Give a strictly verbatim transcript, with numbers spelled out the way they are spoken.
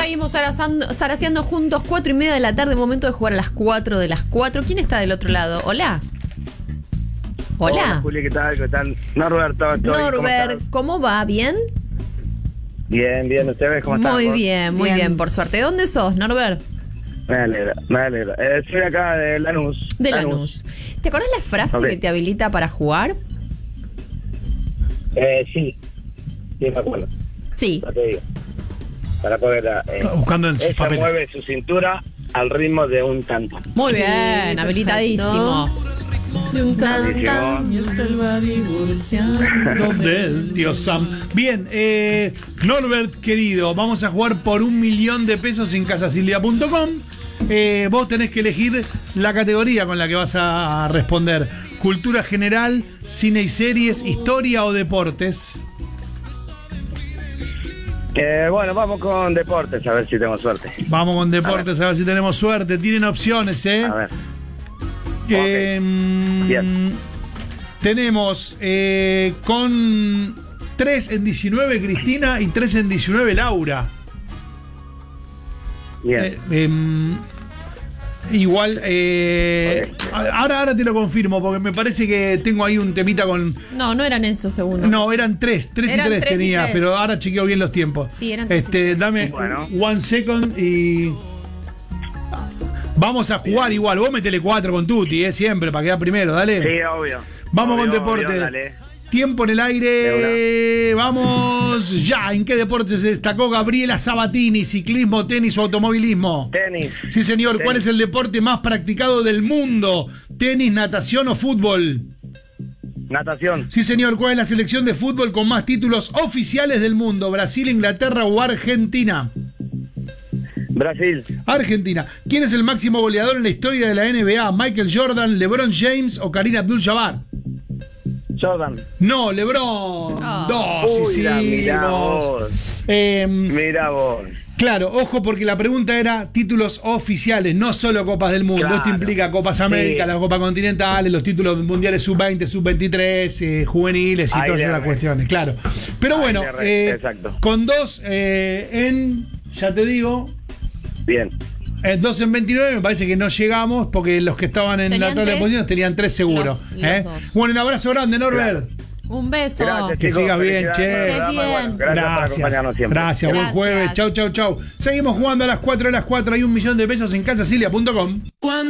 seguimos zaraseando, zaraseando juntos, cuatro y media de la tarde, momento de jugar a las cuatro de las cuatro. ¿Quién está del otro lado? Hola. Hola. Hola, Juli, ¿qué tal? ¿Qué tal? Norberto, estoy. Norbert, ¿cómo, ¿cómo va? ¿Bien? Bien, bien. ¿Ustedes cómo están? Muy bien, muy bien. bien, por suerte. ¿De dónde sos, Norbert? Me alegra, me alegra. Eh, soy acá de Lanús. De Lanús. ¿Te acordás la frase okay. que te habilita para jugar? Eh, sí. Sí, me acuerdo. Sí. Ya te digo. Para poder... Eh, buscando en sus ella papeles. Mueve su cintura al ritmo de un tanto. Muy Sí, bien, habilitadísimo. De un tanto y se va divorciando del tío Sam. Bien, eh, Norbert, querido, vamos a jugar por un millón de pesos en casasilvia punto com. Eh, vos tenés que elegir la categoría con la que vas a responder. Cultura general, cine y series, historia o deportes. Eh, bueno, vamos con deportes, a ver si tengo suerte. Vamos con deportes, a ver, a ver si tenemos suerte. Tienen opciones, ¿eh? A ver. Eh, okay. Bien. Tenemos eh, con tres en diecinueve Cristina y tres en diecinueve Laura. Bien. Eh, eh, igual, eh, okay. ahora, ahora te lo confirmo porque me parece que tengo ahí un temita con... No, no eran esos segundos. No, eran tres, tres eran y tres, tres tenía, y tres. Pero ahora chequeo bien los tiempos. Sí, eran tres. Este, dame bueno. one second y... Vamos a jugar bien. Igual, vos metele cuatro con Tuti, eh, siempre, para quedar primero, dale. Sí, obvio. Vamos obvio, con deporte. Obvio, dale. Tiempo en el aire. Vamos ya. ¿En qué deporte se destacó Gabriela Sabatini? ¿Ciclismo, tenis o automovilismo? Tenis. Sí, señor. Tenis. ¿Cuál es el deporte más practicado del mundo? ¿Tenis, natación o fútbol? Natación. Sí, señor. ¿Cuál es la selección de fútbol con más títulos oficiales del mundo? ¿Brasil, Inglaterra o Argentina? Brasil. Argentina. ¿Quién es el máximo goleador en la historia de la N B A? ¿Michael Jordan, LeBron James o Kareem Abdul-Jabbar? Jordan. No, LeBron. Oh. Dos, Uy, sí, la, sí. mirá Dos. vos. Eh, Mirá vos. Claro, ojo porque la pregunta era títulos oficiales, no solo Copas del Mundo. Claro. Esto implica Copas América, Sí. la Copa Continentales, los títulos mundiales sub veinte, sub veintitrés, eh, juveniles y Ahí todas le esas erré. cuestiones, claro. Pero Ahí bueno, le erré, eh, exacto. con dos eh, en, ya te digo, Bien. eh, dos en veintinueve me parece que no llegamos porque los que estaban en Tenían la tabla de tres. posiciones tenían tres seguro. Los- los ¿eh? dos. Bueno, un abrazo grande, Norbert. Un beso. Gracias, Que chicos. sigas bien, che. Felicidades por el programa, Bien. bueno, gracias, por acompañarnos siempre. Gracias, buen Gracias. jueves. Chau, chau, chau. Seguimos jugando a las cuatro de las cuatro. Hay un millón de pesos en casasilvia punto com.